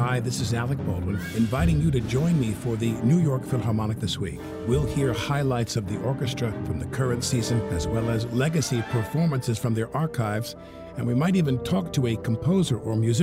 Hi, this is Alec Baldwin, inviting you to join me for the New York Philharmonic this week. We'll hear highlights of the orchestra from the current season, as well as legacy performances from their archives, and we might even talk to a composer or musician